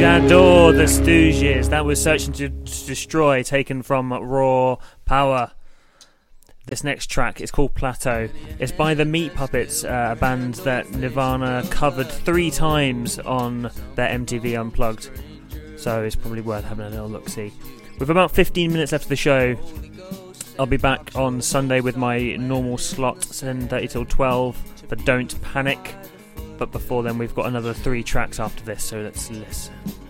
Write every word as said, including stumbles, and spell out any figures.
Adore the Stooges. That was Searching to Destroy, taken from Raw Power. This next track is called Plateau. It's by the Meat Puppets, uh, a band that Nirvana covered three times on their M T V Unplugged. So it's probably worth having a little look-see. With about fifteen minutes left of the show, I'll be back on Sunday with my normal slot, seven thirty till twelve, but don't panic. But before then, we've got another three tracks after this, so let's listen.